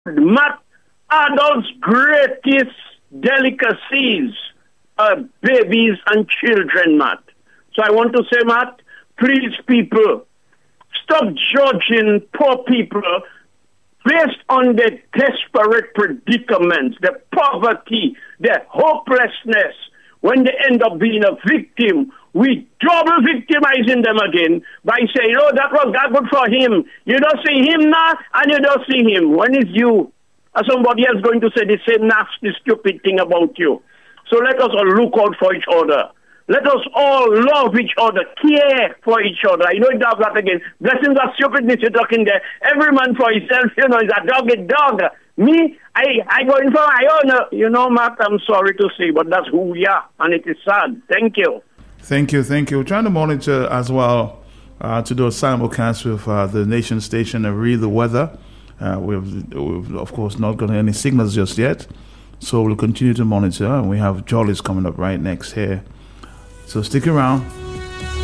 Matt, adults' greatest delicacies are babies and children, Matt. So I want to say, Matt, please, people, stop judging poor people based on the desperate predicaments, the poverty, the hopelessness. When they end up being a victim, we double victimizing them again by saying, oh, that was God good for him. You don't see him now, and you don't see him. When is you or somebody else going to say the same nasty, stupid thing about you? So let us all look out for each other. Let us all love each other, care for each other. I know it does that again. Blessings are stupidness you're talking there. Every man for himself, is a dog. Me, I go in for my own. Matt, I'm sorry to say, but that's who we are, and it is sad. Thank you. Thank you. We're trying to monitor as well to do a simulcast with the nation station and read the weather. We've of course not got any signals just yet, so we'll continue to monitor. And we have Jollies coming up right next here. So stick around.